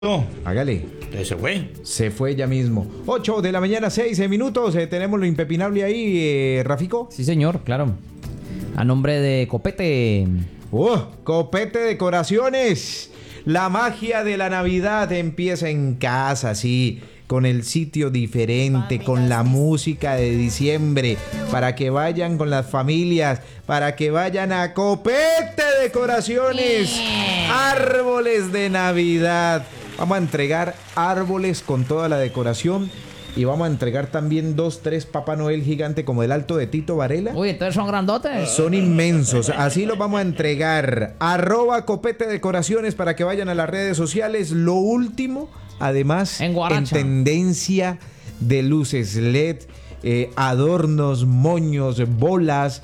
No, Hágale. se fue. Se fue ya mismo. 8 de la mañana, 6 minutos. Tenemos lo impepinable ahí, Rafico. Sí, señor, claro. A nombre de Copete. Copete Decoraciones. La magia de la Navidad empieza en casa, sí. Con el sitio diferente, con la música de diciembre, para que vayan con las familias, para que vayan a Copete Decoraciones. Árboles de Navidad. Vamos a entregar árboles con toda la decoración y vamos a entregar también 2, 3 Papá Noel gigante como el alto de Tito Varela. Uy, entonces son grandotes. Son inmensos, así los vamos a entregar. @Copete Decoraciones para que vayan a las redes sociales. Lo último, además, en tendencia de luces LED, adornos, moños, bolas,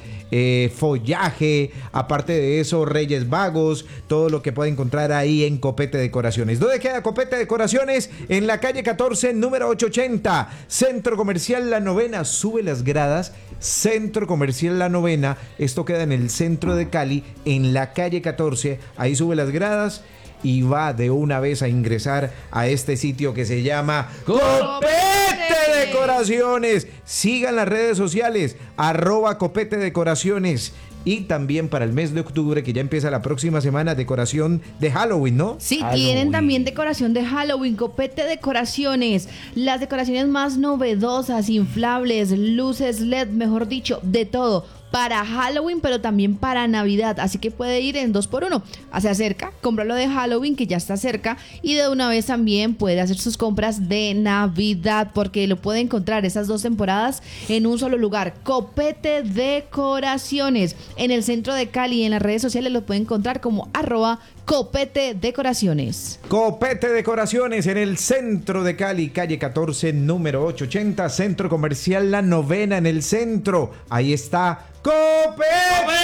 follaje, aparte de eso, Reyes Vagos, todo lo que puede encontrar ahí en Copete Decoraciones. ¿Dónde queda Copete Decoraciones? En la calle 14, número 880, Centro Comercial La Novena. Sube las gradas, Centro Comercial La Novena. Esto queda en el centro de Cali, en la calle 14. Ahí sube las gradas y va de una vez a ingresar a este sitio que se llama Copete Decoraciones. Sigan las redes sociales, @Copete Decoraciones. Y también para el mes de octubre, que ya empieza la próxima semana, decoración de Halloween, ¿no? Sí, Halloween. Tienen también decoración de Halloween, Copete Decoraciones. Las decoraciones más novedosas, inflables, luces LED, mejor dicho, de todo. Para Halloween, pero también para Navidad. Así que puede ir en 2x1. Se acerca, cómpralo de Halloween, que ya está cerca. Y de una vez también puede hacer sus compras de Navidad, porque lo puede encontrar esas 2 temporadas en un solo lugar. Copete Decoraciones. En el centro de Cali, en las redes sociales lo puede encontrar como @Copete Decoraciones. Copete Decoraciones en el centro de Cali, calle 14, número 880, Centro Comercial La Novena en el centro. Ahí está Copete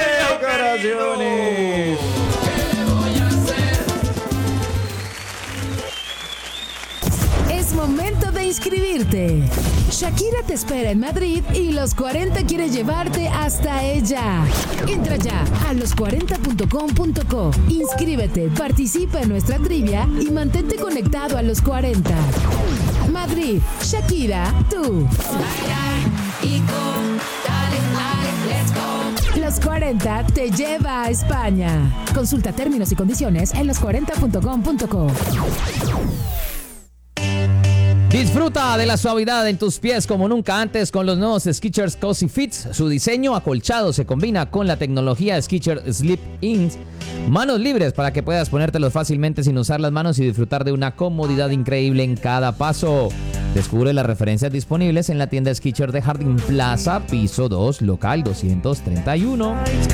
Decoraciones. Es momento de inscribirte. Shakira te espera en Madrid y Los 40 quiere llevarte hasta ella. Entra ya a los40.com.co. Inscríbete, participa en nuestra trivia y mantente conectado a Los 40. Madrid, Shakira, tú. Los 40 te lleva a España. Consulta términos y condiciones en los40.com.co. Disfruta de la suavidad en tus pies como nunca antes con los nuevos Skechers Cozy Fits. Su diseño acolchado se combina con la tecnología Skechers Slip-ins. Manos libres para que puedas ponértelos fácilmente sin usar las manos y disfrutar de una comodidad increíble en cada paso. Descubre las referencias disponibles en la tienda Skechers de Jardín Plaza, piso 2, local 231.